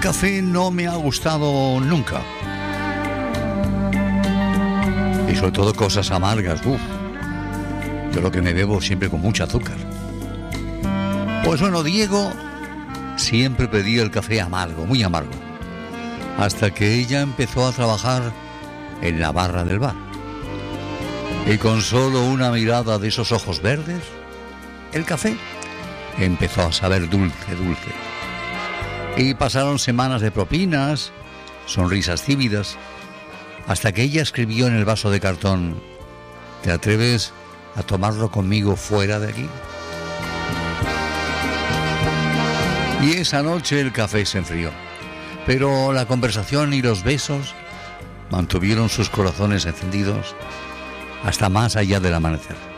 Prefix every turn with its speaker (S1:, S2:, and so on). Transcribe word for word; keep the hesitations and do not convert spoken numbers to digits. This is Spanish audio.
S1: café no me ha gustado nunca. Y sobre todo cosas amargas, uff. Yo lo que me bebo siempre con mucho azúcar. Pues bueno, Diego siempre pedía el café amargo, muy amargo. Hasta que ella empezó a trabajar en la barra del bar. Y con solo una mirada de esos ojos verdes, el café empezó a saber dulce, dulce. Y pasaron semanas de propinas, sonrisas tímidas, hasta que ella escribió en el vaso de cartón: ¿te atreves a tomarlo conmigo fuera de aquí? Y esa noche el café se enfrió, pero la conversación y los besos mantuvieron sus corazones encendidos hasta más allá del amanecer.